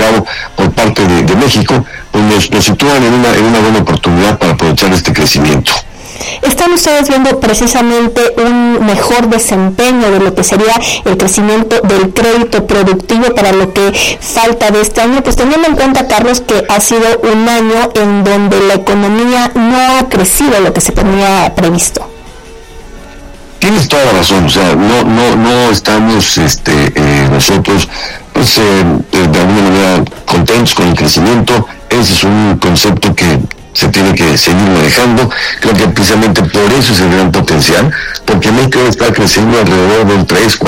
cabo por parte de México, pues nos sitúan en una buena oportunidad para aprovechar este crecimiento. ¿Están ustedes viendo precisamente un mejor desempeño de lo que sería el crecimiento del crédito productivo para lo que falta de este año? Pues teniendo en cuenta, Carlos, que ha sido un año en donde la economía no ha crecido lo que se tenía previsto. Tienes toda la razón, o sea, no estamos nosotros pues de alguna manera contentos con el crecimiento. Ese es un concepto que se tiene que seguir manejando. Creo que precisamente por eso es el gran potencial, porque México está creciendo alrededor del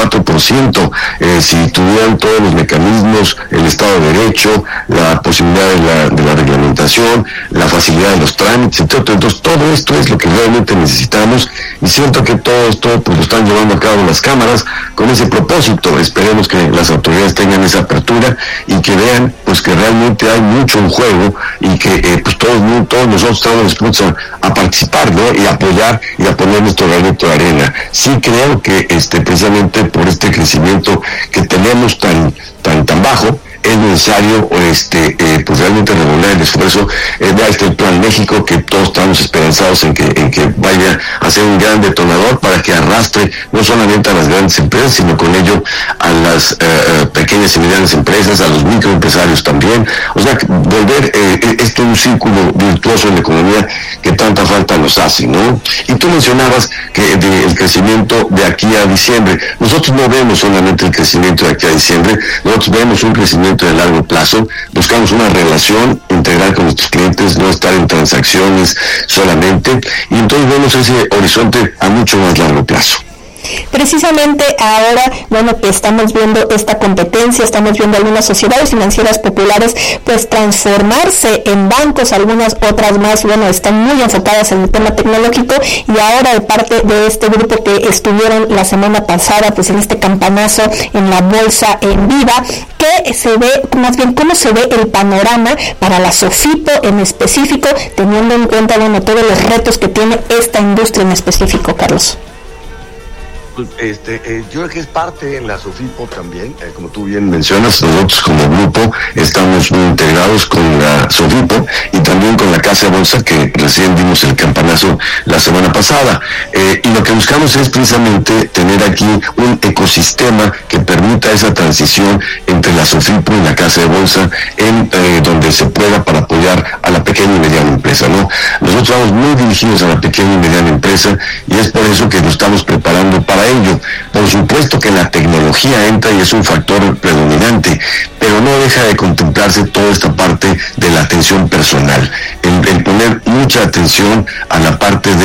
3-4%, si tuvieran todos los mecanismos, el Estado de Derecho, la posibilidad de la reglamentación, la facilidad de los trámites, etc. Entonces todo esto es lo que realmente necesitamos, y siento que todo esto pues lo están llevando a cabo las cámaras con ese propósito. Esperemos que las autoridades tengan esa apertura y que vean pues que realmente hay mucho en juego, y que pues todos nosotros estamos dispuestos a participar, ¿no? Y apoyar y a poner nuestro granito de arena. Sí creo que precisamente por este crecimiento que tenemos tan bajo, es necesario pues realmente regular el esfuerzo. Ya está el Plan México, que todos estamos esperanzados en que vaya a ser un gran detonador para que arrastre no solamente a las grandes empresas, sino con ello a las pequeñas y medianas empresas, a los microempresarios también. O sea, volver esto un círculo virtuoso en la economía que tanta falta nos hace, ¿no? Y tú mencionabas que el crecimiento de aquí a diciembre. Nosotros no vemos solamente el crecimiento de aquí a diciembre, nosotros vemos un crecimiento de largo plazo. Buscamos una relación integral con nuestros clientes, no estar en transacciones solamente, y entonces vemos ese horizonte a mucho más largo plazo. Precisamente ahora, bueno, que estamos viendo esta competencia, estamos viendo algunas sociedades financieras populares pues transformarse en bancos, algunas otras más, bueno, están muy enfocadas en el tema tecnológico, y ahora de parte de este grupo que estuvieron la semana pasada pues en este campanazo en la bolsa en Viva, que se ve, más bien cómo se ve el panorama para la Sofipo en específico, teniendo en cuenta, bueno, todos los retos que tiene esta industria en específico, Carlos. Yo creo que es parte en la Sofipo también, como tú bien mencionas. Nosotros como grupo estamos muy integrados con la Sofipo y también con la Casa de Bolsa, que recién dimos el campanazo la semana pasada, y lo que buscamos es precisamente tener aquí un ecosistema que permita esa transición entre la Sofipo y la Casa de Bolsa, en donde se pueda, para apoyar a la pequeña y mediana empresa, ¿no? Nosotros vamos muy dirigidos a la pequeña y mediana empresa, y es por eso que nos estamos preparando para ello. Por supuesto que la tecnología entra y es un factor predominante, pero no deja de contemplarse toda esta parte de la atención personal, el poner mucha atención a la parte de